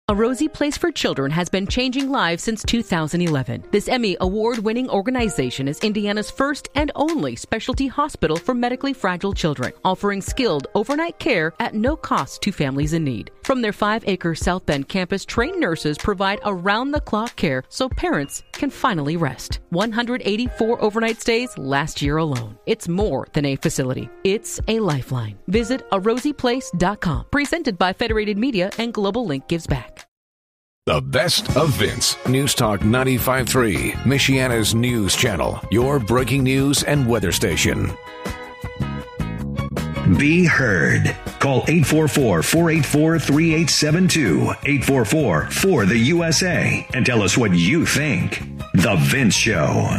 A Rosie Place for Children has been changing lives since 2011. This Emmy award-winning organization is Indiana's first and only specialty hospital for medically fragile children, offering skilled overnight care at no cost to families in need. From their 5-acre South Bend campus, trained nurses provide around-the-clock care so parents can finally rest. 184 overnight stays last year alone. It's more than a facility. It's a lifeline. Visit arosieplace.com. Presented by Federated Media and Global Link Gives Back. The best of Vince. News Talk 95.3, Michiana's news channel, your breaking news and weather station. Be heard. Call 844-484-3872, 844-4-the-USA, and tell us what you think. The Vince Show.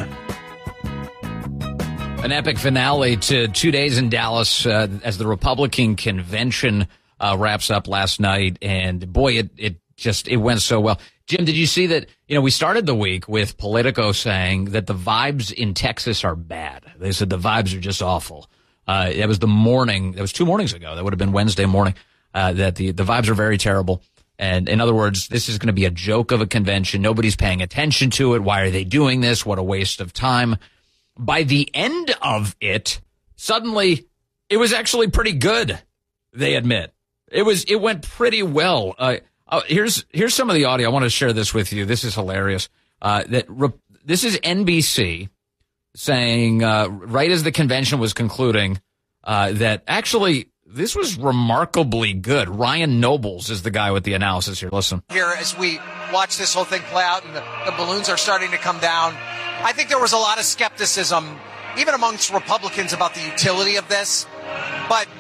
An epic finale to 2 days in Dallas as the Republican convention wraps up last night. And boy, it went so well. Jim, did you see that, we started the week with Politico saying that the vibes in Texas are bad. They said the vibes are just awful. That was 2 mornings ago. That would have been Wednesday morning, that the vibes are very terrible. And in other words, this is going to be a joke of a convention. Nobody's paying attention to it. Why are they doing this? What a waste of time. By the end of it, suddenly it was actually pretty good. They admit it went pretty well. Here's some of the audio. I want to share this with you. This is hilarious. This is NBC saying, right as the convention was concluding, that actually this was remarkably good. Ryan Nobles is the guy with the analysis here. Listen. Here, as we watch this whole thing play out and the balloons are starting to come down, I think there was a lot of skepticism, even amongst Republicans, about the utility of this. But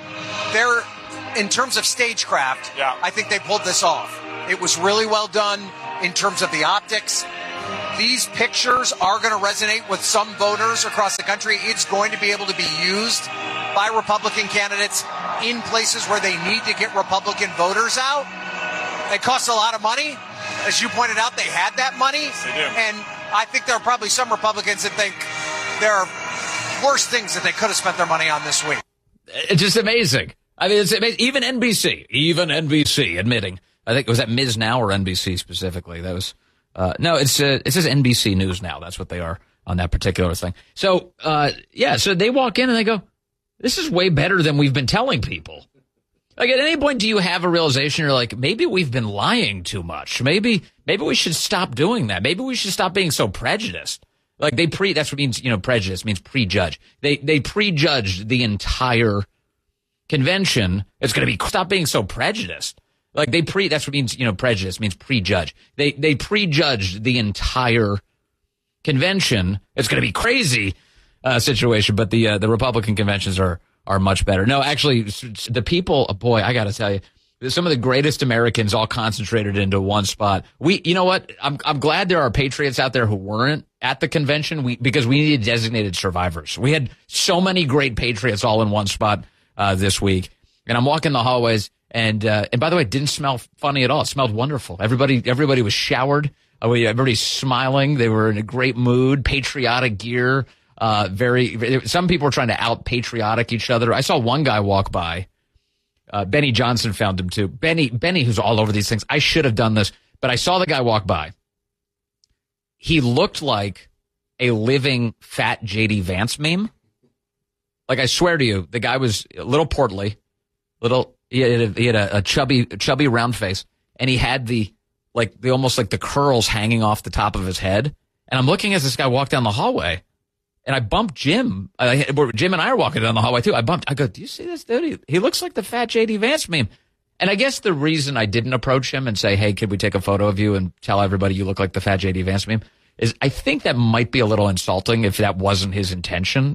in terms of stagecraft, I think they pulled this off. It was really well done in terms of the optics. These pictures are going to resonate with some voters across the country. It's going to be able to be used by Republican candidates in places where they need to get Republican voters out. It costs a lot of money. As you pointed out, they had that money. Yes, they do. And I think there are probably some Republicans that think there are worse things that they could have spent their money on this week. It's just amazing. I mean, it's amazing. Even NBC admitting. I think, was that Ms. Now or NBC specifically? That was, no, it says NBC News Now. That's what they are on that particular thing. So, so they walk in and they go, this is way better than we've been telling people. Like, at any point, do you have a realization you're like, maybe we've been lying too much? Maybe we should stop doing that. Maybe we should stop being so prejudiced. Like, that's what means, prejudice means prejudge. They prejudged the entire convention. It's going to be, stop being so prejudiced. Like, that's what means, prejudice means prejudge. They prejudged the entire convention. It's going to be crazy situation, but the Republican conventions are much better. No, actually, the people, boy, I got to tell you, some of the greatest Americans all concentrated into one spot. You know what? I'm glad there are patriots out there who weren't at the convention because we needed designated survivors. We had so many great patriots all in one spot this week. And I'm walking the hallways, and by the way, it didn't smell funny at all. It smelled wonderful. Everybody was showered. Everybody's smiling. They were in a great mood, patriotic gear. Some people were trying to out patriotic each other. I saw one guy walk by. Benny Johnson found him too. Benny, who's all over these things. I should have done this, but I saw the guy walk by. He looked like a living fat J.D. Vance meme. Like, I swear to you, the guy was a little portly, he had a chubby round face, and he had the almost like the curls hanging off the top of his head. And I'm looking as this guy walked down the hallway, and I bumped Jim. Jim and I are walking down the hallway too. I go, do you see this dude? He looks like the fat J.D. Vance meme. And I guess the reason I didn't approach him and say, hey, could we take a photo of you and tell everybody you look like the fat J.D. Vance meme, is I think that might be a little insulting if that wasn't his intention.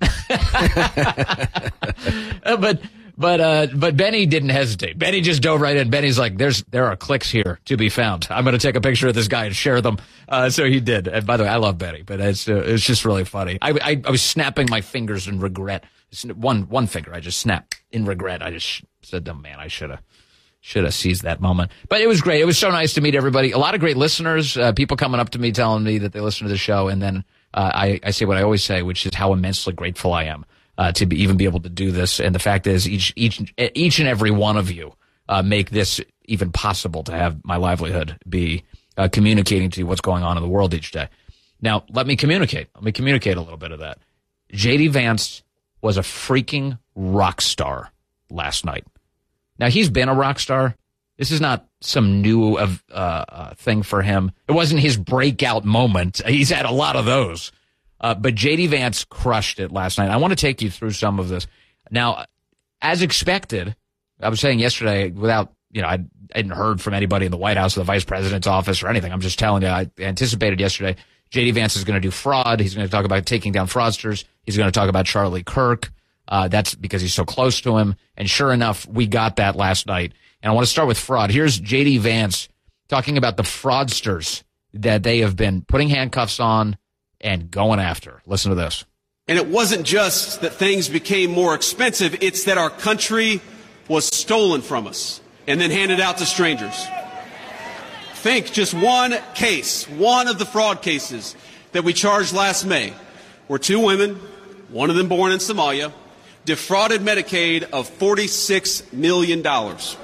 But Benny didn't hesitate. Benny just dove right in. Benny's like, there are clicks here to be found. I'm going to take a picture of this guy and share them. So he did. And by the way, I love Benny, but it's just really funny. I was snapping my fingers in regret. One finger I just snapped in regret. I just said, oh man, I should have seized that moment. But it was great. It was so nice to meet everybody. A lot of great listeners, people coming up to me telling me that they listen to the show. And then I say what I always say, which is how immensely grateful I am to even be able to do this. And the fact is, each and every one of you make this even possible to have my livelihood be communicating to you what's going on in the world each day. Now, let me communicate. Let me communicate a little bit of that. J.D. Vance was a freaking rock star last night. Now, he's been a rock star. This is not some new thing for him. It wasn't his breakout moment. He's had a lot of those. But J.D. Vance crushed it last night. I want to take you through some of this. Now, as expected, I was saying yesterday, without, I hadn't heard from anybody in the White House or the vice president's office or anything. I'm just telling you, I anticipated yesterday, J.D. Vance is going to do fraud. He's going to talk about taking down fraudsters. He's going to talk about Charlie Kirk. That's because he's so close to him. And sure enough, we got that last night. And I want to start with fraud. Here's J.D. Vance talking about the fraudsters that they have been putting handcuffs on and going after. Listen to this. And it wasn't just that things became more expensive. It's that our country was stolen from us and then handed out to strangers. Think just one case, one of the fraud cases that we charged last May, where two women, one of them born in Somalia, defrauded Medicaid of $46 million. 46.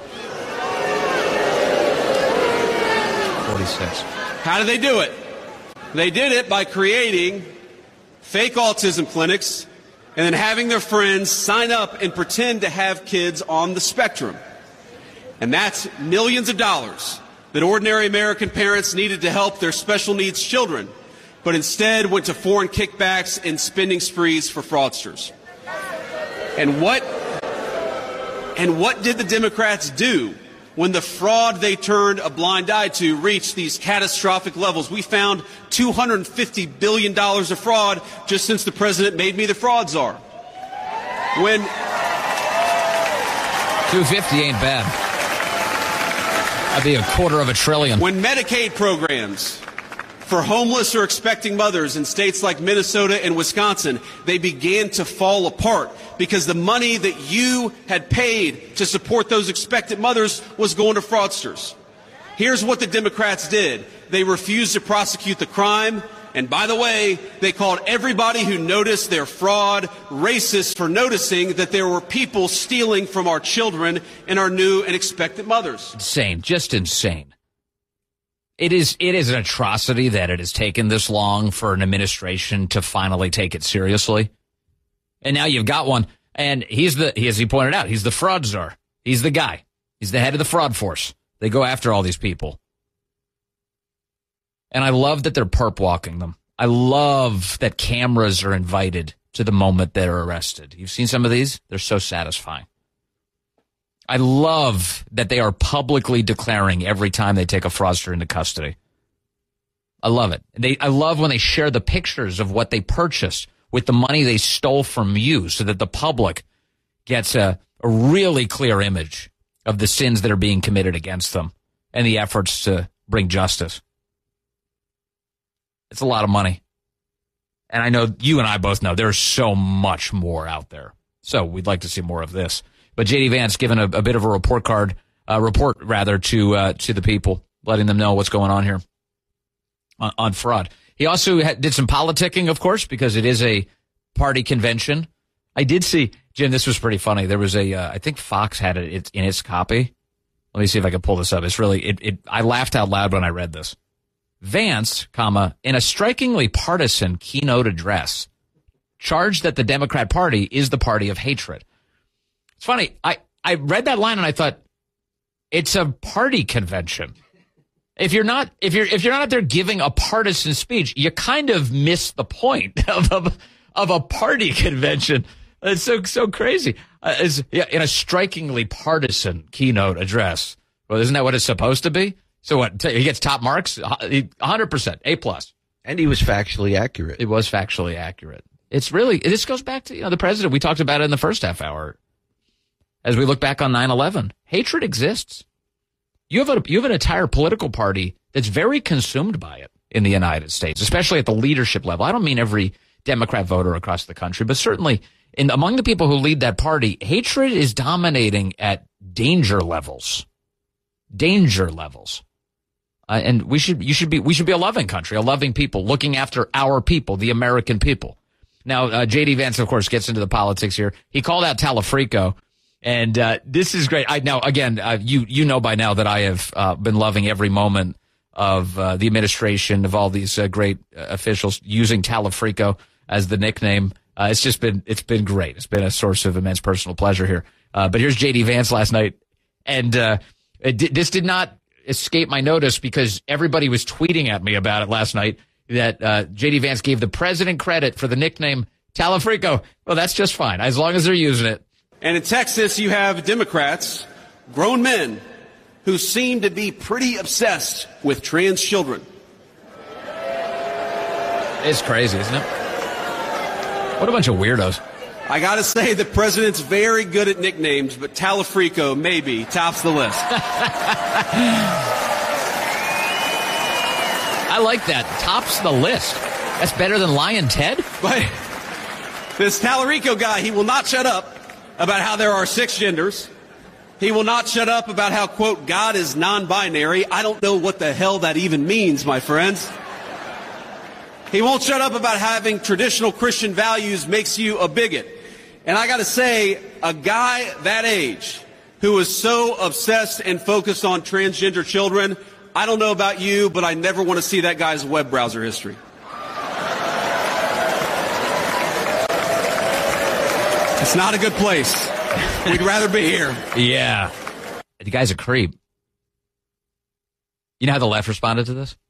How did they do it? They did it by creating fake autism clinics and then having their friends sign up and pretend to have kids on the spectrum. And that's millions of dollars that ordinary American parents needed to help their special needs children, but instead went to foreign kickbacks and spending sprees for fraudsters. And what did the Democrats do when the fraud they turned a blind eye to reached these catastrophic levels? We found $250 billion of fraud just since the president made me the fraud czar. When 250 ain't bad. That'd be $250 billion. When Medicaid programs for homeless or expecting mothers in states like Minnesota and Wisconsin, they began to fall apart because the money that you had paid to support those expectant mothers was going to fraudsters. Here's what the Democrats did. They refused to prosecute the crime. And by the way, they called everybody who noticed their fraud racist for noticing that there were people stealing from our children and our new and expectant mothers. Insane, just insane. It is an atrocity that it has taken this long for an administration to finally take it seriously. And now you've got one, and as he pointed out, he's the fraud czar. He's the guy. He's the head of the fraud force. They go after all these people. And I love that they're perp walking them. I love that cameras are invited to the moment they're arrested. You've seen some of these? They're so satisfying. I love that they are publicly declaring every time they take a fraudster into custody. I love it. I love when they share the pictures of what they purchased with the money they stole from you so that the public gets a really clear image of the sins that are being committed against them and the efforts to bring justice. It's a lot of money. And I know you and I both know there's so much more out there. So we'd like to see more of this. But J.D. Vance giving a bit of a report to the people, letting them know what's going on here on fraud. He also did some politicking, of course, because it is a party convention. I did see, Jim, this was pretty funny. There was I think Fox had it in its copy. Let me see if I can pull this up. It's really, I laughed out loud when I read this. Vance, in a strikingly partisan keynote address, charged that the Democrat Party is the party of hatred. It's funny. I read that line and I thought, it's a party convention. If you're not out there giving a partisan speech, you kind of miss the point of a party convention. It's so crazy. In a strikingly partisan keynote address. Well, isn't that what it's supposed to be? So what? He gets top marks, 100%, A+. And he was factually accurate. It was factually accurate. It's really, this goes back to the president. We talked about it in the first half hour. As we look back on 9/11, hatred exists. You have an entire political party that's very consumed by it in the United States, especially at the leadership level. I don't mean every Democrat voter across the country, but certainly among the people who lead that party, hatred is dominating at danger levels. Danger levels. And we should be a loving country, a loving people, looking after our people, the American people. Now, J.D. Vance, of course, gets into the politics here. He called out Talafrico And this is great. You know by now that I have been loving every moment of the administration, of all these great officials using Talafrico as the nickname. It's been great. It's been a source of immense personal pleasure here. But here's J.D. Vance last night. And this did not escape my notice because everybody was tweeting at me about it last night that J.D. Vance gave the president credit for the nickname Talafrico. Well, that's just fine, as long as they're using it. And in Texas, you have Democrats, grown men, who seem to be pretty obsessed with trans children. It's crazy, isn't it? What a bunch of weirdos. I got to say, the president's very good at nicknames, but Talafrico maybe tops the list. I like that. Tops the list. That's better than Lion Ted? But this Talarico guy, he will not shut up about how there are 6 genders. He will not shut up about how, quote, God is non-binary. I don't know what the hell that even means, my friends. He won't shut up about having traditional Christian values makes you a bigot. And I got to say, a guy that age who is so obsessed and focused on transgender children, I don't know about you, but I never want to see that guy's web browser history. It's not a good place. We'd rather be here. Yeah. The guy's a creep. You know how the left responded to this?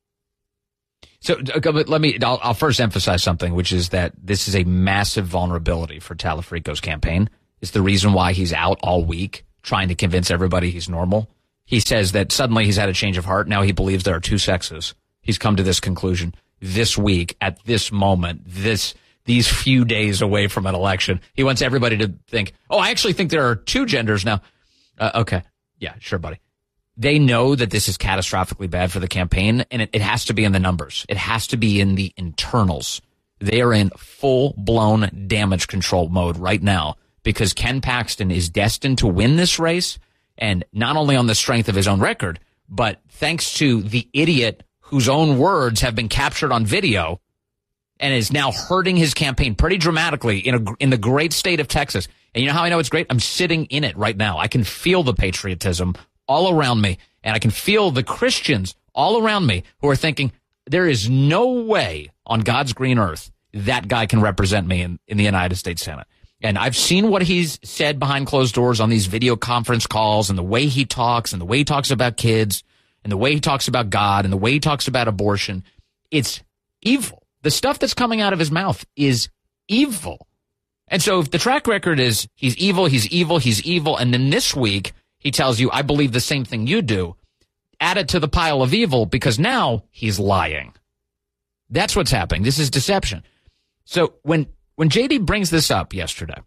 So I'll first emphasize something, which is that this is a massive vulnerability for Talafrico's campaign. It's the reason why he's out all week trying to convince everybody he's normal. He says that suddenly he's had a change of heart. Now he believes there are 2 sexes. He's come to this conclusion this week, at this moment, these few days away from an election. He wants everybody to think, oh, I actually think there are 2 genders now. Okay. Yeah, sure, buddy. They know that this is catastrophically bad for the campaign, and it has to be in the numbers. It has to be in the internals. They are in full-blown damage control mode right now because Ken Paxton is destined to win this race, and not only on the strength of his own record, but thanks to the idiot whose own words have been captured on video and is now hurting his campaign pretty dramatically in the great state of Texas. And you know how I know it's great? I'm sitting in it right now. I can feel the patriotism all around me, and I can feel the Christians all around me who are thinking, there is no way on God's green earth that guy can represent me in the United States Senate. And I've seen what he's said behind closed doors on these video conference calls, and the way he talks, and the way he talks about kids, and the way he talks about God, and the way he talks about abortion. It's evil. The stuff that's coming out of his mouth is evil. And so if the track record is he's evil, and then this week he tells you, I believe the same thing you do, add it to the pile of evil because now he's lying. That's what's happening. This is deception. So when JD brings this up yesterday,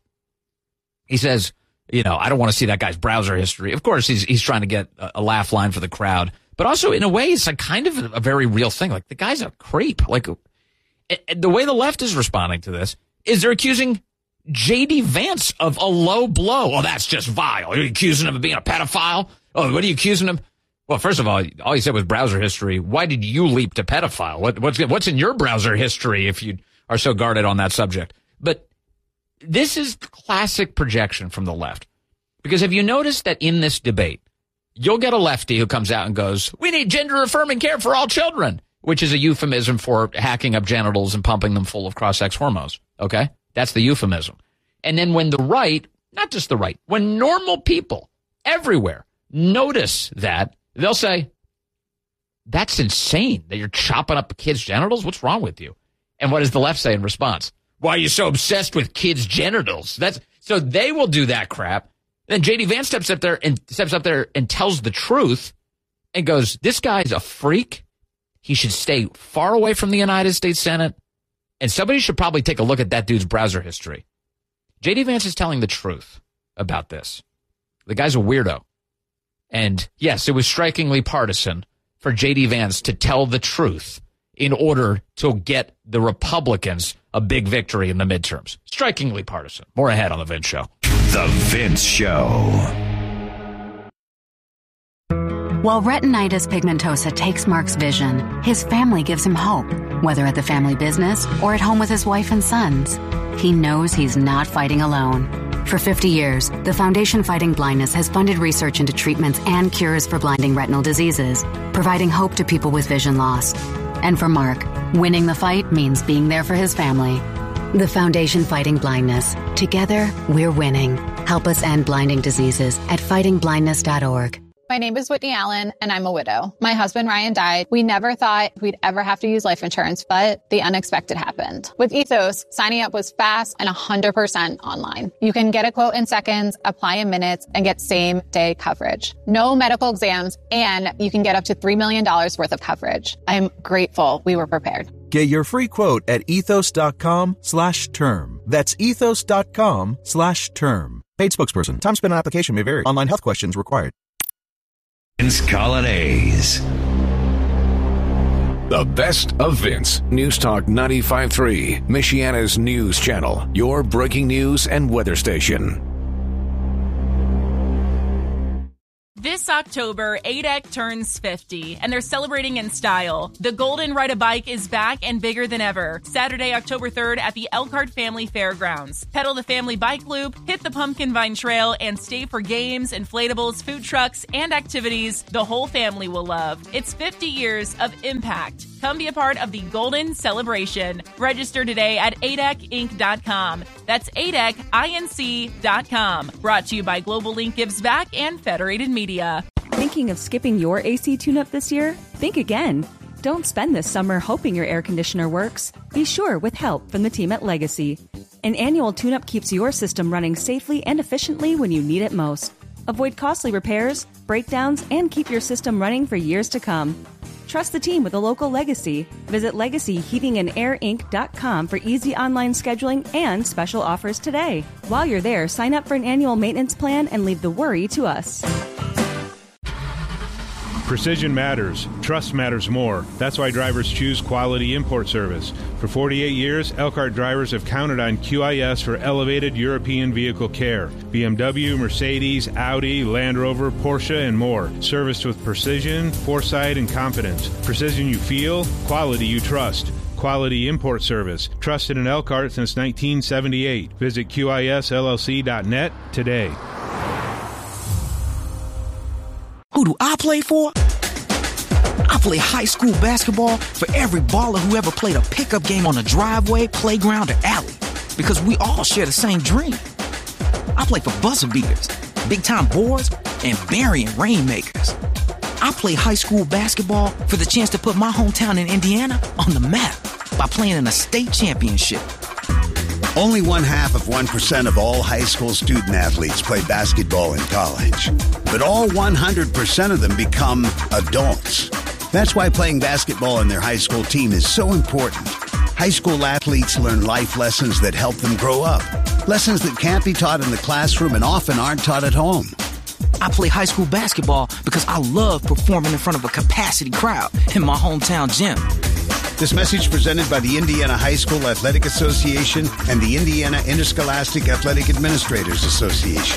he says, I don't want to see that guy's browser history. Of course, he's trying to get a laugh line for the crowd, but also in a way, it's like kind of a very real thing. Like the guy's a creep. Like the way the left is responding to this is they're accusing J.D. Vance of a low blow. Oh, that's just vile. Are you accusing him of being a pedophile? Oh, what are you accusing him? Well, first of all he said was browser history. Why did you leap to pedophile? What's in your browser history if you are so guarded on that subject? But this is classic projection from the left. Because have you noticed that in this debate, you'll get a lefty who comes out and goes, we need gender-affirming care for all children, which is a euphemism for hacking up genitals and pumping them full of cross-sex hormones. Okay? That's the euphemism. And then when the right, not just the right, when normal people everywhere notice that, they'll say, that's insane that you're chopping up kids' genitals. What's wrong with you? And what does the left say in response? Why are you so obsessed with kids' genitals? So they will do that crap. Then J.D. Vance steps up there and tells the truth and goes, this guy's a freak. He should stay far away from the United States Senate. And somebody should probably take a look at that dude's browser history. J.D. Vance is telling the truth about this. The guy's a weirdo. And yes, it was strikingly partisan for J.D. Vance to tell the truth in order to get the Republicans a big victory in the midterms. Strikingly partisan. More ahead on The Vince Show. The Vince Show. While retinitis pigmentosa takes Mark's vision, his family gives him hope. Whether at the family business or at home with his wife and sons, he knows he's not fighting alone. For 50 years, the Foundation Fighting Blindness has funded research into treatments and cures for blinding retinal diseases, providing hope to people with vision loss. And for Mark, winning the fight means being there for his family. The Foundation Fighting Blindness. Together, we're winning. Help us end blinding diseases at fightingblindness.org. My name is Whitney Allen, and I'm a widow. My husband, Ryan, died. We never thought we'd ever have to use life insurance, but the unexpected happened. With Ethos, signing up was fast and 100% online. You can get a quote in seconds, apply in minutes, and get same-day coverage. No medical exams, and you can get up to $3 million worth of coverage. I'm grateful we were prepared. Get your free quote at ethos.com/term. That's ethos.com/term. Paid spokesperson. Time spent on application may vary. Online health questions required. Vince Colonnese. The best of Vince. News Talk 95.3, Michiana's news channel. Your breaking news and weather station. This October, ADEC turns 50, and they're celebrating in style. The Golden Ride a Bike is back and bigger than ever. Saturday, October 3rd at the Elkhart Family Fairgrounds. Pedal the family bike loop, hit the Pumpkin Vine Trail, and stay for games, inflatables, food trucks, and activities the whole family will love. It's 50 years of impact. Come be a part of the Golden Celebration. Register today at ADECinc.com. That's ADECinc.com. Brought to you by Global Link Gives Back and Federated Media. Thinking of skipping your AC tune-up this year? Think again. Don't spend this summer hoping your air conditioner works. Be sure with help from the team at Legacy. An annual tune-up keeps your system running safely and efficiently when you need it most. Avoid costly repairs, breakdowns, and keep your system running for years to come. Trust the team with a local Legacy. Visit LegacyHeatingandAirInc.com for easy online scheduling and special offers today. While you're there, sign up for an annual maintenance plan and leave the worry to us. Precision matters. Trust matters more. That's why drivers choose Quality Import Service. For 48 years, Elkhart drivers have counted on QIS for elevated European vehicle care. BMW, Mercedes, Audi, Land Rover, Porsche, and more. Serviced with precision, foresight, and confidence. Precision you feel, quality you trust. Quality Import Service. Trusted in Elkhart since 1978. Visit QISLLC.net today. Who do I play for? I play high school basketball for every baller who ever played a pickup game on a driveway, playground, or alley. Because we all share the same dream. I play for buzzer beaters, big-time boards, and burying rainmakers. I play high school basketball for the chance to put my hometown in Indiana on the map by playing in a state championship. Only 0.5% of all high school student athletes play basketball in college. But all 100% of them become adults. That's why playing basketball on their high school team is so important. High school athletes learn life lessons that help them grow up. Lessons that can't be taught in the classroom and often aren't taught at home. I play high school basketball because I love performing in front of a capacity crowd in my hometown gym. This message presented by the Indiana High School Athletic Association and the Indiana Interscholastic Athletic Administrators Association.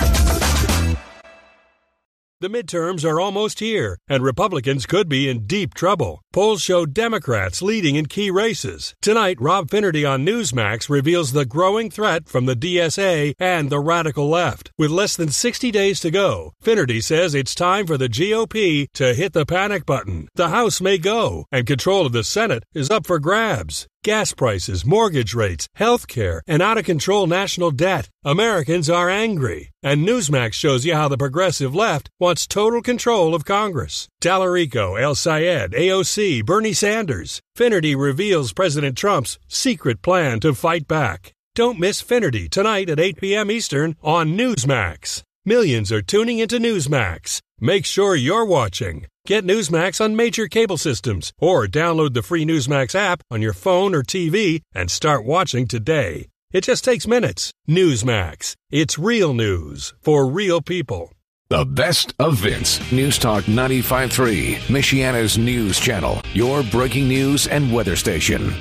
The midterms are almost here, and Republicans could be in deep trouble. Polls show Democrats leading in key races. Tonight, Rob Finnerty on Newsmax reveals the growing threat from the DSA and the radical left. With less than 60 days to go, Finnerty says it's time for the GOP to hit the panic button. The House may go, and control of the Senate is up for grabs. Gas prices, mortgage rates, health care, and out-of-control national debt. Americans are angry. And Newsmax shows you how the progressive left wants total control of Congress. Tallarico, El Sayed, AOC, Bernie Sanders. Finnerty reveals President Trump's secret plan to fight back. Don't miss Finnerty tonight at 8 p.m. Eastern on Newsmax. Millions are tuning into Newsmax. Make sure you're watching. Get Newsmax on major cable systems or download the free Newsmax app on your phone or TV and start watching today. It just takes minutes. Newsmax. It's real news for real people. The best of Vince. News Talk 95.3, Michiana's news channel. Your breaking news and weather station.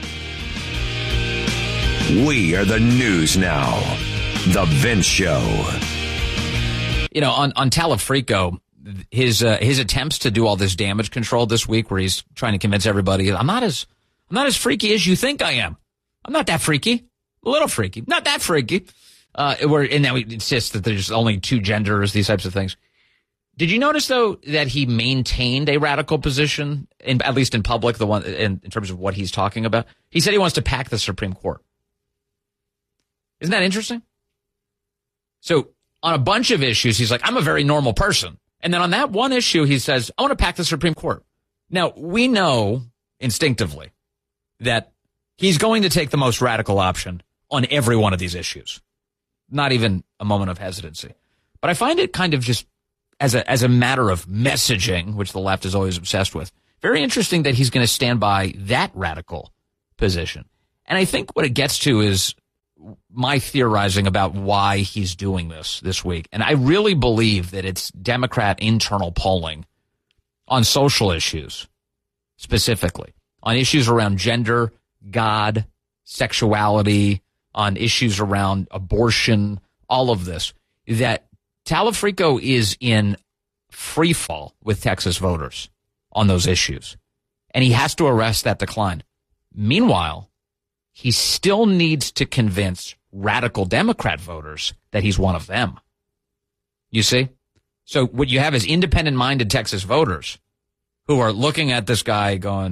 We are the news now. The Vince Show. You know, on Talafrico, his attempts to do all this damage control this week, where he's trying to convince everybody, I'm not as freaky as you think I am. I'm not that freaky. A little freaky, not that freaky. And now he insists that there's only two genders, these types of things. Did you notice, though, that he maintained a radical position, at least in public, the one in terms of what he's talking about? He said he wants to pack the Supreme Court. Isn't that interesting? So on a bunch of issues, he's like, I'm a very normal person. And then on that one issue, he says, I want to pack the Supreme Court. Now, we know instinctively that he's going to take the most radical option on every one of these issues. Not even a moment of hesitancy. But I find it kind of just as a matter of messaging, which the left is always obsessed with, very interesting that he's going to stand by that radical position. And I think what it gets to is my theorizing about why he's doing this week. And I really believe that it's Democrat internal polling on social issues, specifically on issues around gender, God, sexuality, on issues around abortion, all of this, that Talafrico is in free fall with Texas voters on those issues. And he has to arrest that decline. Meanwhile, he still needs to convince radical Democrat voters that he's one of them. You see? So what you have is independent-minded Texas voters who are looking at this guy going,